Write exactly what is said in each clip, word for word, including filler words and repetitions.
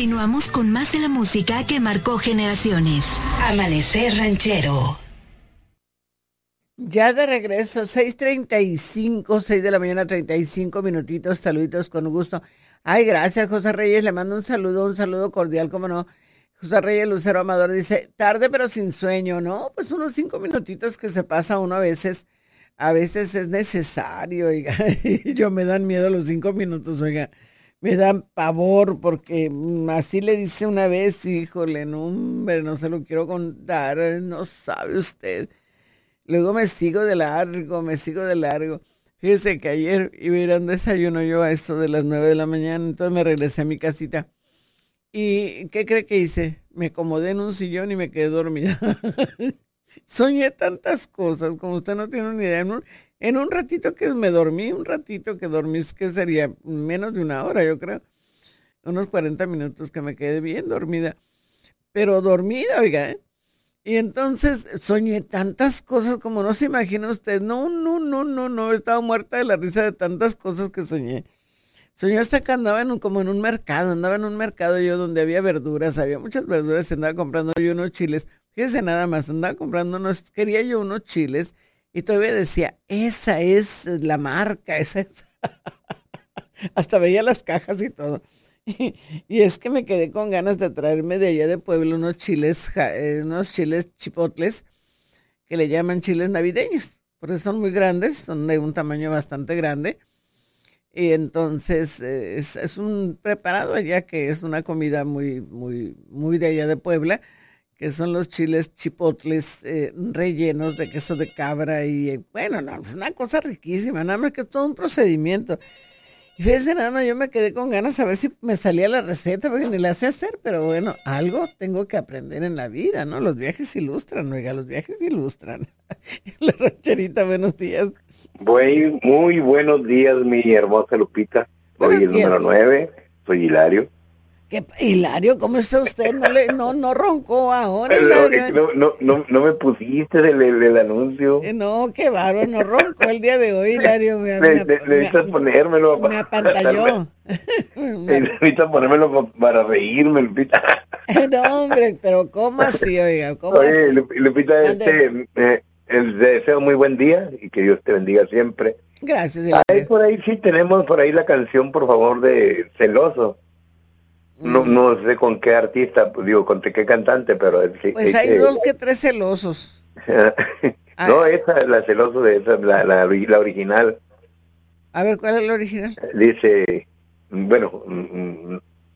Continuamos con más de la música que marcó generaciones. Amanecer Ranchero. Ya de regreso, seis treinta y cinco, seis de la mañana, treinta y cinco minutitos, saluditos con gusto. Ay, gracias, José Reyes, le mando un saludo, un saludo cordial, como no. José Reyes Lucero Amador dice, tarde pero sin sueño, ¿no? Pues unos cinco minutitos que se pasa uno a veces, a veces es necesario, oiga. Yo me dan miedo los cinco minutos, oiga. Me dan pavor porque mm, así le dice una vez, híjole, no, hombre, no se lo quiero contar, no sabe usted. Luego me sigo de largo, me sigo de largo. Fíjese que ayer iba a ir a un desayuno yo a esto de las nueve de la mañana, entonces me regresé a mi casita. ¿Y qué cree que hice? Me acomodé en un sillón y me quedé dormida. Soñé tantas cosas, como usted no tiene ni idea. En un, en un ratito que me dormí, un ratito que dormí, que sería menos de una hora, yo creo. Unos cuarenta minutos que me quedé bien dormida. Pero dormida, oiga, ¿eh? Y entonces soñé tantas cosas como no se imagina usted. No, no, no, no, no. Estaba muerta de la risa de tantas cosas que soñé. Soñé hasta que andaba en un, como en un mercado. Andaba en un mercado yo donde había verduras. Había muchas verduras y andaba comprando yo unos chiles. Fíjese nada más, andaba comprando unos, quería yo unos chiles. Y todavía decía, esa es la marca, esa es. Hasta veía las cajas y todo. Y, y es que me quedé con ganas de traerme de allá de Puebla unos chiles, eh, unos chiles chipotles que le llaman chiles navideños, porque son muy grandes, son de un tamaño bastante grande. Y entonces eh, es, es un preparado allá que es una comida muy, muy, muy de allá de Puebla, que son los chiles chipotles eh, rellenos de queso de cabra y eh, bueno, no, es una cosa riquísima, nada más que es todo un procedimiento. Y fíjense, nada más, yo me quedé con ganas a ver si me salía la receta, porque ni la sé hacer, pero bueno, algo tengo que aprender en la vida, ¿no? Los viajes ilustran, oiga, los viajes ilustran. La rancherita, buenos días. Muy, muy buenos días, mi hermosa Lupita. Buenos Soy el días. número nueve, soy Hilario. ¿Qué, Hilario, ¿cómo está usted? No le, no, no roncó ahora, No, Hilario. no, no, no, no me pusiste del, del anuncio. Eh, No, qué bárbaro, no roncó el día de hoy, Hilario. Me, Ne- me, ne- Necesitas me, ponérmelo. me apantalló. Me- Necesitas ponérmelo pa- para reírme, Lupita. No, hombre, pero ¿cómo así, oiga? ¿Cómo Oye, así? Lup- Lupita, Mande. este, eh, el deseo muy buen día y que Dios te bendiga siempre. Gracias, Ahí Hilario. por ahí sí tenemos por ahí la canción, por favor, de Celoso. No, Mm, no sé con qué artista, pues, digo, con qué cantante, pero él sí. Pues eh, hay eh, dos que tres celosos. no, A, esa es la Celoso, de esa, la, la, la original. a ver, ¿cuál es la original? Dice, bueno, mm, mm,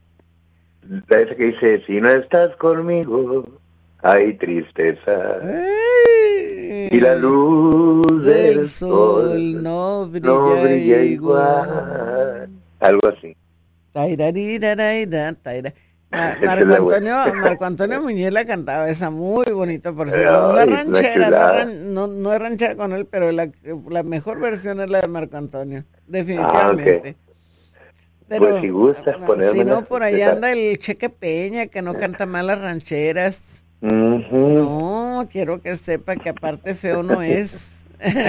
la esa que dice, si no estás conmigo, hay tristeza. Ay, Y la luz del del sol sol no brilla, no brilla igual. igual. Algo así. Tairarirairaira, taira. Ma- Esa es Marco la buena. Antonio, Marco Antonio Muñiz la cantaba esa muy bonito, por cierto. No es Ay, es una ranchera, no, es chulada. ran- no, no es ranchera con él, pero la, la mejor versión es la de Marco Antonio, Ah, ok. definitivamente. Pues si Pero gustas no, si ponérmela. no, por allá anda el Cheque Peña, que no canta mal las rancheras. Ujú. No, quiero que sepa que aparte feo no es.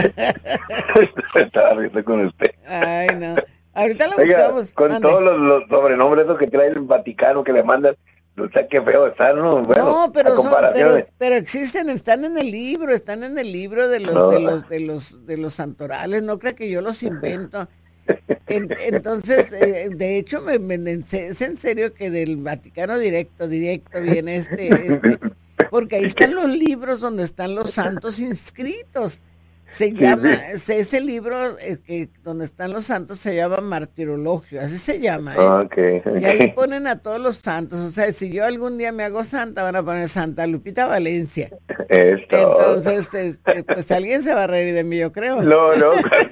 Estaba riendo con usted. Ay, no. Ahorita la Oiga, buscamos. con Mande. todos los, los sobrenombres esos que trae el Vaticano que le mandan, no sé qué feo están, ¿no? Bueno, No, a pero son, comparación. pero, pero existen, están en el libro, están en el libro de los, No. de los, de los, de los santorales, no creo que yo los invento. En- entonces, eh, de hecho, me, me- es en serio que del Vaticano directo, directo viene este, este, porque ahí están los libros donde están los santos inscritos. Se Sí, llama, sí. se- ese libro eh, que donde están los santos se llama Martirologio, así se llama, ¿eh? Ah, ok, Y ahí ok. ponen a todos los santos, o sea, si yo algún día me hago santa, van a poner Santa Lupita Valencia. Esto. Entonces, este, pues alguien se va a reír de mí, yo creo. No, no,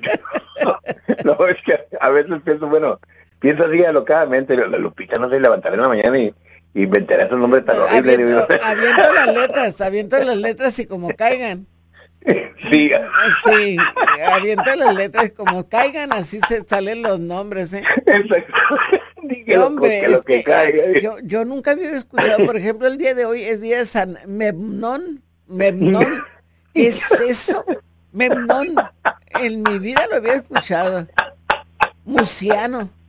no, es que a veces pienso, bueno, pienso así alocadamente, la Lupita no se levantará en la mañana y y inventará esos nombres tan horribles. digo. Aviento, aviento las letras, aviento las letras y como caigan. Sí, Sí, aviento las letras y como caigan, así se salen los nombres, ¿eh? exacto. Di que Y, lo, hombre, que lo es que que caiga. eh, yo, yo nunca había escuchado, por ejemplo, el día de hoy es día de San Memnón, Memnón. ¿Qué es eso? Memnón. En mi vida lo había escuchado. Muciano.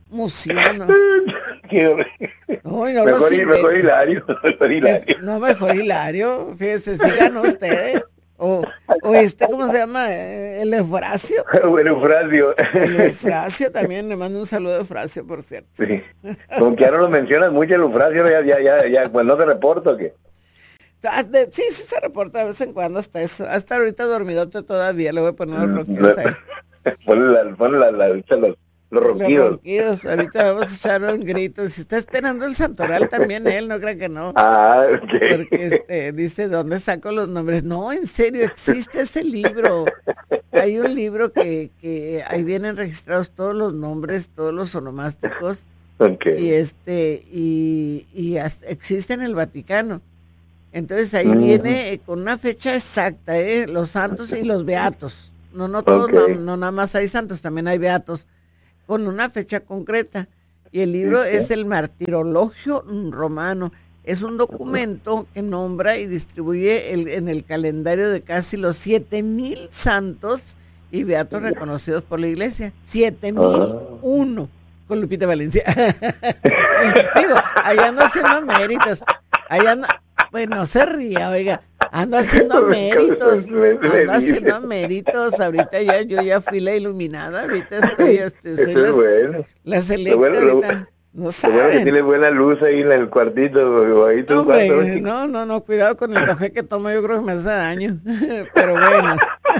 Muciano. Qué horrible. Uy, no mejor, los hi- mejor Hilario. Mejor Hilario. No, mejor Hilario. Fíjese, sigan ustedes. O, o este, ¿cómo se llama? Eh, El Eufrasio. Bueno, Eufrasio. El Eufrasio también, le mando un saludo a Eufrasio, por cierto. Sí. Como que ahora lo mencionas mucho el Eufrasio, ya, ya, ya, ya, pues no te reporto que. Ah, de- Sí, sí se reporta de vez en cuando hasta eso. Hasta ahorita dormidote todavía, le voy a poner los ronquidos ahí. Ponle la, ponle la, la, los, los Los ronquidos. ronquidos, ahorita vamos a echar un grito. Si está esperando el santoral también él, no crean que no. Ah, ok. Porque este, dice, ¿dónde saco los nombres? No, en serio, existe ese libro. Hay un libro que, que ahí vienen registrados todos los nombres, todos los onomásticos, Ok. y este, y, y hasta- existe en el Vaticano. Entonces ahí Ujú. viene eh, con una fecha exacta, ¿eh? Los santos y los beatos. No, no todos, Ok. no, no nada más hay santos, también hay beatos, con una fecha concreta. Y el libro Sí, sí. es el Martirologio Romano. Es un documento que nombra y distribuye el- en el calendario de casi los siete mil santos y beatos reconocidos por la iglesia. siete mil uno con Lupita Valencia. Digo, ahí ando haciendo méritos. Ahí ando, pues no se ría, oiga. Ando haciendo méritos. Me- me Ando dice. haciendo méritos. Ahorita ya, yo ya fui la iluminada. Ahorita estoy, este, soy Eso la, es bueno. la selecta bueno, lo- ahorita. No Lo bueno que saben. tiene buena luz ahí en el cuartito, o ahí tu Hombre, cuarto, chico. no, no, no, cuidado con el café que tomo, yo creo que me hace daño. Pero bueno.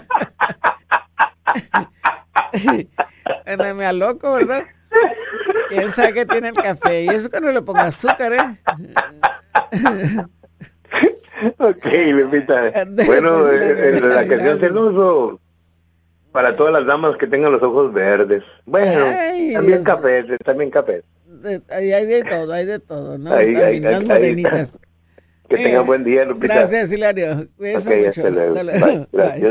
Bueno, me aloco, ¿verdad? ¿Quién sabe qué tiene el café? Y eso que no le ponga azúcar, ¿eh? Ok, Lupita. Bueno, Pues, eh, eh, la canción gracias. celoso para todas las damas que tengan los ojos verdes. Bueno, Ay, también Dios. cafés, también cafés. De- ahí hay de todo, hay de todo, ¿no? Ahí, También ahí, las ahí, morenitas. Que Eh, tengan buen día, Lupita. Gracias, Hilario. Cuídese Ok, mucho. hasta luego. Hasta luego. Bye, Bye. gracias.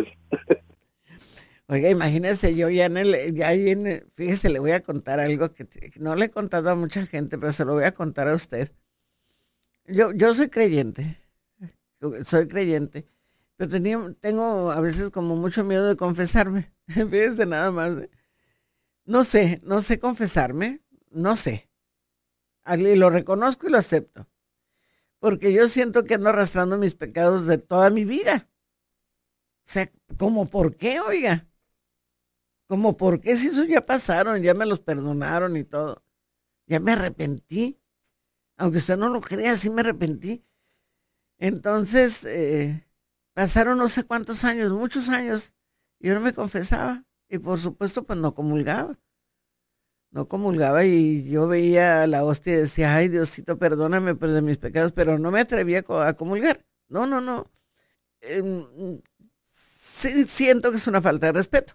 Oiga, imagínese yo ya en el, ya ahí en el- fíjese, le voy a contar algo que, t- que no le he contado a mucha gente, pero se lo voy a contar a usted. Yo, yo soy creyente, soy creyente, pero tenía, tengo a veces como mucho miedo de confesarme. Fíjese nada más. ¿eh? No sé, no sé confesarme, no sé. Y lo reconozco y lo acepto. Porque yo siento que ando arrastrando mis pecados de toda mi vida. O sea, ¿cómo por qué, oiga? ¿Cómo por qué si eso ya pasaron, ya me los perdonaron y todo? Ya me arrepentí. Aunque usted no lo crea, sí me arrepentí. Entonces, eh, pasaron no sé cuántos años, muchos años, y yo no me confesaba. Y por supuesto, pues no comulgaba. No comulgaba y yo veía la hostia y decía, ay, Diosito, perdóname por de mis pecados, pero no me atrevía a co- a comulgar. No, no, no. Em, sí, siento que es una falta de respeto.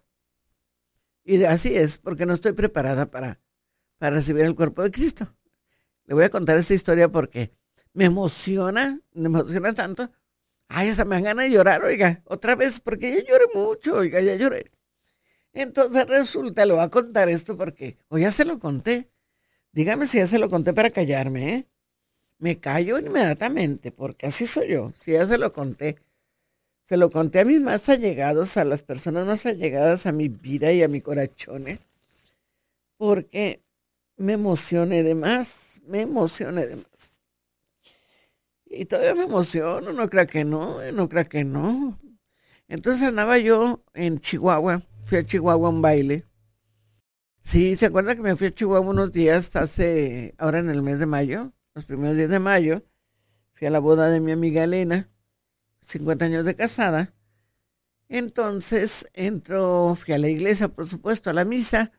Y de- así es, porque no estoy preparada para, para recibir el cuerpo de Cristo. Le voy a contar esta historia porque me emociona, me emociona tanto. Ay, esa me dan ganas de llorar, oiga, otra vez, porque ya lloré mucho, oiga, ya lloré. Entonces resulta, le voy a contar esto porque, o ya se lo conté. Dígame si ya se lo conté para callarme, ¿eh? Me callo inmediatamente, porque así soy yo, si ya se lo conté. Se lo conté a mis más allegados, a las personas más allegadas a mi vida y a mi corazón, ¿eh? Porque me emocioné de más, me emocioné de más. Y todavía me emociono, no crea que no, eh, no crea que no. Entonces andaba yo en Chihuahua, fui a Chihuahua a un baile. Sí, ¿se acuerda que me fui a Chihuahua unos días hace, ahora en el mes de mayo, los primeros días de mayo? Fui a la boda de mi amiga Elena, cincuenta años de casada. Entonces entro, fui a la iglesia, por supuesto, a la misa,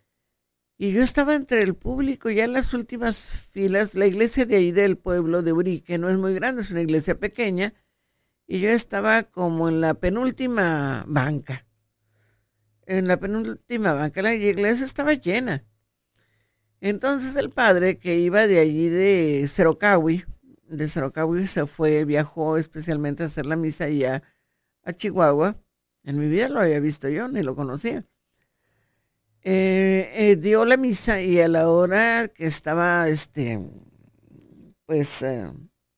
y yo estaba entre el público, ya en las últimas filas. La iglesia de ahí del pueblo de Urique no es muy grande, es una iglesia pequeña, y yo estaba como en la penúltima banca. En la penúltima banca, la iglesia estaba llena. Entonces el padre que iba de allí de Cerocahui, de Cerocahui se fue, viajó especialmente a hacer la misa allá a Chihuahua. En mi vida lo había visto yo, ni lo conocía. Eh, eh, dio la misa y a la hora que estaba, este, pues, eh,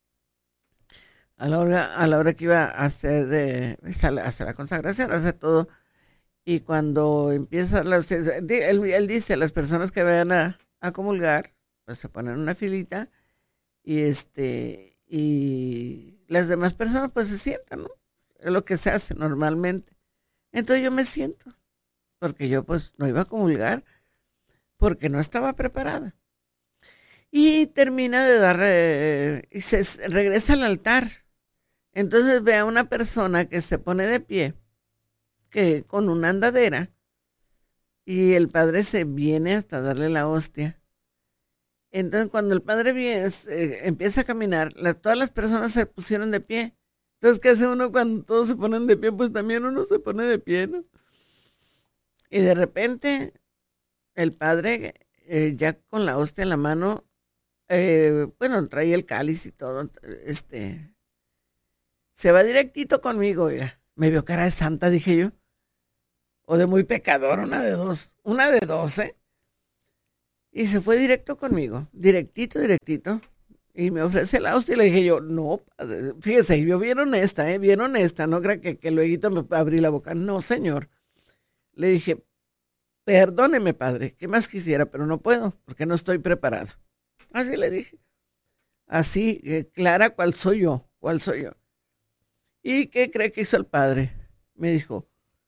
a la hora, a la hora que iba a hacer, eh, a hacer la consagración, a hacer todo, y cuando empieza, la, él, él dice a las personas que vayan a, a comulgar, pues se ponen en una filita y este y las demás personas pues se sientan, ¿no? Es lo que se hace normalmente. Entonces yo me siento, porque yo pues no iba a comulgar, porque no estaba preparada. Y termina de dar, eh, y se regresa al altar. Entonces ve a una persona que se pone de pie, que con una andadera, y el padre se viene hasta darle la hostia. Entonces cuando el padre viene, eh, empieza a caminar, la, todas las personas se pusieron de pie. Entonces, ¿qué hace uno cuando todos se ponen de pie? Pues también uno se pone de pie, ¿no? Y de repente, el padre, eh, ya con la hostia en la mano, eh, bueno, trae el cáliz y todo, este, se va directito conmigo, oiga. Me vio cara de santa, dije yo, o de muy pecador, una de dos, una de dos, ¿eh? Y se fue directo conmigo, directito, directito, y me ofrece la hostia y le dije yo, no, padre, fíjese, yo bien honesta, ¿eh? Bien honesta, no crea que, que luego me abrí la boca, no, señor. Le dije, perdóneme, padre, ¿qué más quisiera? Pero no puedo, porque no estoy preparada. Así le dije. Así, eh, clara, cuál soy yo, cuál soy yo. ¿Y qué cree que hizo el padre? Me dijo,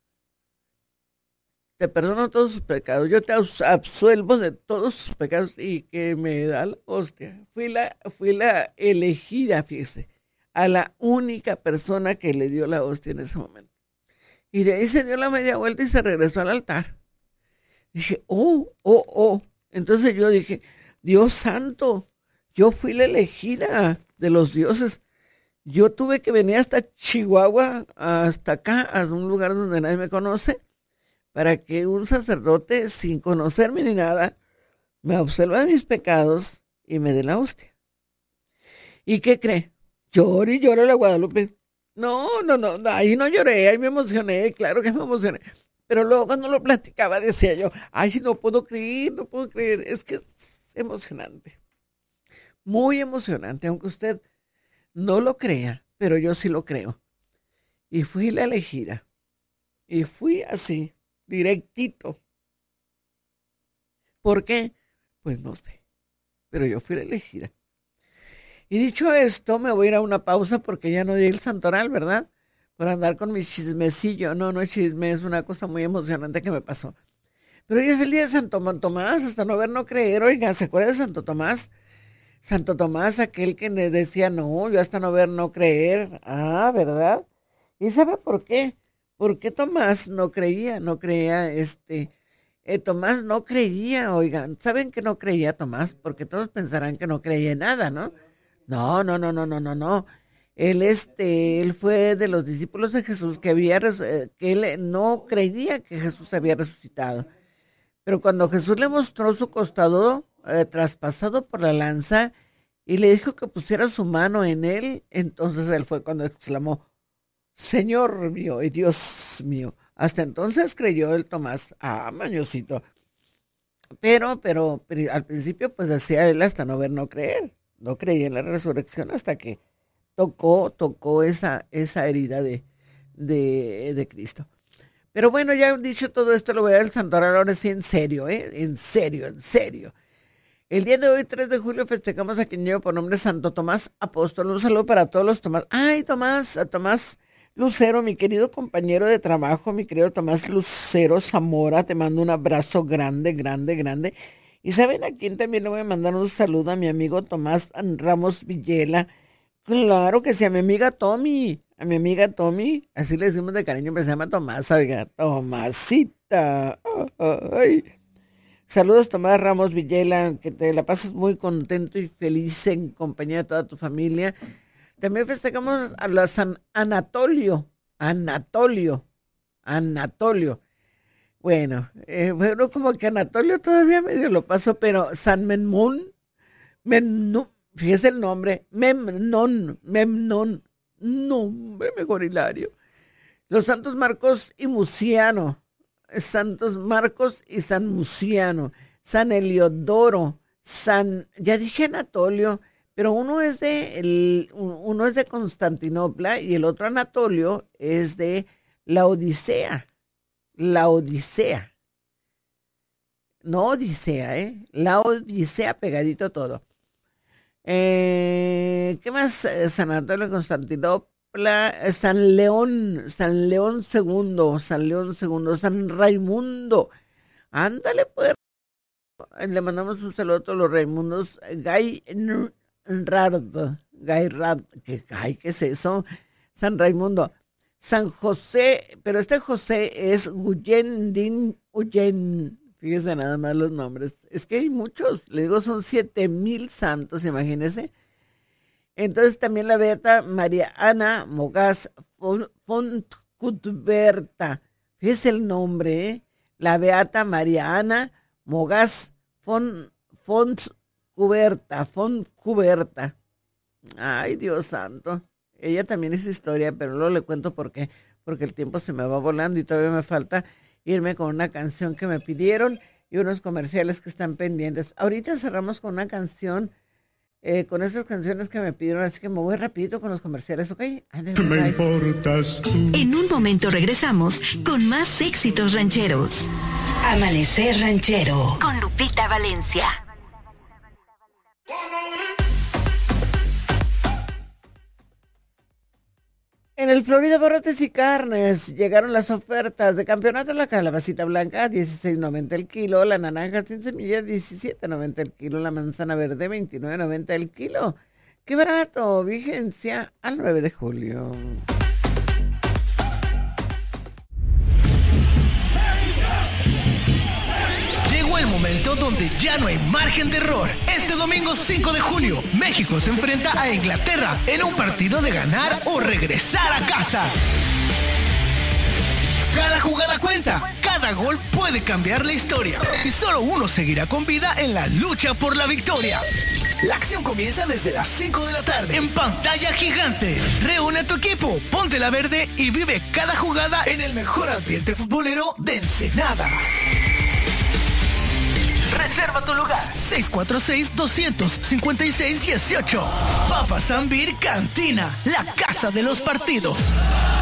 te perdono todos sus pecados, yo te absuelvo de todos sus pecados y que me da la hostia. Fui la, fui la elegida, fíjese, a la única persona que le dio la hostia en ese momento. Y de ahí se dio la media vuelta y se regresó al altar. Dije, oh, oh, oh. Entonces yo dije, Dios santo, yo fui la elegida de los dioses. Yo tuve que venir hasta Chihuahua, hasta acá, a un lugar donde nadie me conoce, para que un sacerdote, sin conocerme ni nada, me observe de mis pecados y me dé la hostia. ¿Y qué cree? Llore y llore la Guadalupe. No, no, no, ahí no lloré, ahí me emocioné, claro que me emocioné. Pero luego cuando lo platicaba decía yo, ay, no puedo creer, no puedo creer. Es que es emocionante, muy emocionante, aunque usted no lo crea, pero yo sí lo creo. Y fui la elegida. Y fui así, directito. ¿Por qué? Pues no sé, pero yo fui la elegida. Y dicho esto, me voy a ir a una pausa porque ya no di el santoral, ¿verdad? Por andar con mi chismecillo. No, no es chisme, es una cosa muy emocionante que me pasó. Pero hoy es el día de Santo Tomás, hasta no ver, no creer. Oiga, ¿se acuerda de Santo Tomás? Santo Tomás, aquel que le decía, no, yo hasta no ver, no creer. Ah, ¿verdad? ¿Y sabe por qué? Porque Tomás no creía, no creía, este, eh, Tomás no creía, oigan, ¿saben que no creía Tomás? Porque todos pensarán que no creía en nada, ¿no? No, no, no, no, no, no, no. Él, este, él fue de los discípulos de Jesús que había, que él no creía que Jesús había resucitado. Pero cuando Jesús le mostró su costado eh, traspasado por la lanza y le dijo que pusiera su mano en él, entonces él fue cuando exclamó, Señor mío y Dios mío. Hasta entonces creyó el Tomás, ah, mañosito. Pero, pero, pero al principio pues decía él hasta no ver, no creer. No creía en la resurrección hasta que tocó, tocó esa, esa herida de, de, de Cristo. Pero bueno, ya dicho todo esto, lo voy a dar el santoral ahora sí en serio, ¿eh? En serio, en serio. El día de hoy, tres de julio, festejamos a quien lleva por nombre Santo Tomás Apóstol. Un saludo para todos los Tomás. Ay, Tomás, a Tomás Lucero, mi querido compañero de trabajo, mi querido Tomás Lucero Zamora, te mando un abrazo grande, grande, grande. Y ¿saben a quién también le voy a mandar un saludo? A mi amigo Tomás Ramos Villela. Claro que sí, a mi amiga Tommy, a mi amiga Tommy, así le decimos de cariño, pero se llama Tomás, oiga, Tomasita. Ay. Saludos Tomás Ramos Villela, que te la pases muy contento y feliz en compañía de toda tu familia. También festejamos a la San Anatolio, Anatolio, Anatolio. Bueno, eh, bueno, como que Anatolio todavía medio lo pasó, pero San Memnón, Memnón, fíjese el nombre, Memnón, Memnón, nombre mejor hilario. Los santos Marcos y Muciano, Santos Marcos y San Muciano, San Heliodoro, San, ya dije Anatolio, pero uno es de, el, uno es de Constantinopla y el otro Anatolio es de la Odisea. La Odisea. no Odisea, ¿eh? La Odisea pegadito todo. Eh, ¿Qué más? Eh, San Antonio de Constantinopla, eh, San León, San León segundo, San León segundo, San Raimundo. Ándale, pues. Le mandamos un saludo a todos los Raimundos. Gay Rard, Gay Rard, ¿qué, ay, ¿qué es eso? San Raimundo. San José, pero este José es Guyendin Uyen. Fíjese nada más los nombres. Es que hay muchos, le digo, son siete mil santos, imagínense. Entonces también la beata María Ana Mogás Fontcuberta. Fíjese el nombre, ¿eh? La beata María Ana Mogás Fontcuberta, Fontcuberta. Ay, Dios santo. Ella también hizo historia, pero luego le cuento por qué. Porque el tiempo se me va volando y todavía me falta irme con una canción que me pidieron y unos comerciales que están pendientes. Ahorita cerramos con una canción, eh, con esas canciones que me pidieron, así que me voy rapidito con los comerciales, ¿ok? Me importas tú. En un momento regresamos con más éxitos rancheros. Amanecer Ranchero con Lupita Valencia. En el Florida Barrotes y Carnes llegaron las ofertas de campeonato. La calabacita blanca dieciséis noventa el kilo, la naranja sin semillas diecisiete noventa el kilo, la manzana verde veintinueve noventa el kilo. ¡Qué barato! Vigencia al nueve de julio. Llegó el momento donde ya no hay margen de error. Este domingo cinco de julio, México se enfrenta a Inglaterra en un partido de ganar o regresar a casa. Cada jugada cuenta, cada gol puede cambiar la historia y solo uno seguirá con vida en la lucha por la victoria. La acción comienza desde las cinco de la tarde en pantalla gigante. Reúne a tu equipo, ponte la verde y vive cada jugada en el mejor ambiente futbolero de Ensenada. Reserva tu lugar. seis cuatro seis, dos cinco seis, uno ocho. Papa Sambir Cantina, la casa de los partidos.